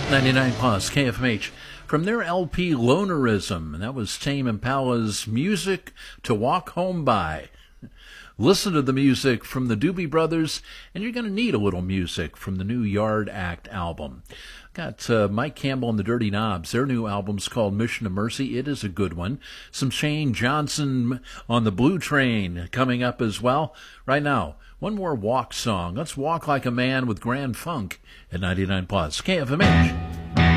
99 plus KFMH from their LP Lonerism, and that was Tame Impala's Music to Walk Home By. Listen to the music from the Doobie Brothers, and you're going to need a little music from the new Yard Act album. Got Mike Campbell and the Dirty Knobs. Their new album's called Mission to Mercy. It is a good one. Some Shane Johnson on the Blue Train coming up as well. Right now, one more walk song. Let's walk like a man with Grand Funk at 99 plus KFMH.